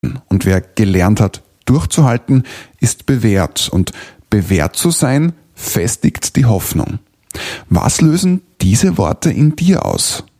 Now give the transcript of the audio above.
Und wer gelernt hat, durchzuhalten, ist bewährt. Und bewährt zu sein, festigt die Hoffnung. Was lösen diese Worte in dir aus?